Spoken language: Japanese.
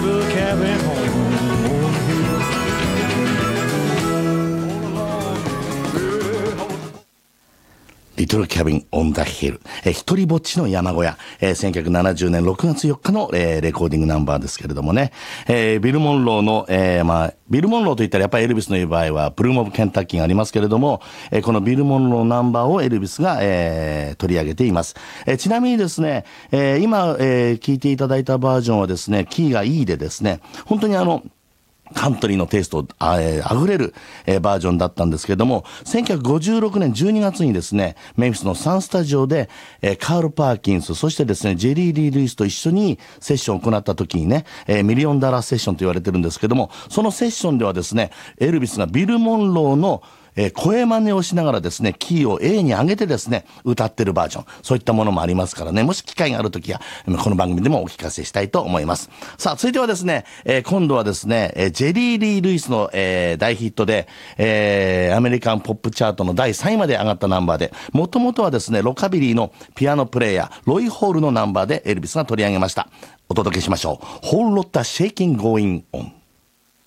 little cabin home on the hill. リトルキャビン・オン・ザ・ヒル、一人ぼっちの山小屋、1970年6月4日の、レコーディングナンバーですけれどもね、ビル・モンローの、ビル・モンローといったらやっぱりエルビスの言う場合はブルーム・オブ・ケンタッキーがありますけれども、このビル・モンローナンバーをエルビスが、取り上げています。ちなみにですね、今、聴いていただいたバージョンはですね、キーが E でですね、本当にカントリーのテイストあふれる、バージョンだったんですけれども、1956年12月にですね、メンフィスのサンスタジオで、カール・パーキンス、そしてですね、ジェリー・リー・ルイスと一緒にセッションを行った時にね、ミリオンダラーセッションと言われてるんですけども、そのセッションではですね、エルビスがビル・モンローの声真似をしながらですね、キーを A に上げてですね、歌ってるバージョン。そういったものもありますからね、もし機会があるときは、この番組でもお聞かせしたいと思います。さあ、続いてはですね、今度はですね、ジェリー・リー・ルイスの、大ヒットで、アメリカンポップチャートの第3位まで上がったナンバーで、もともとはですね、ロカビリーのピアノプレイヤー、ロイ・ホールのナンバーでエルビスが取り上げました。お届けしましょう。Whole Lotta Shaking Going On。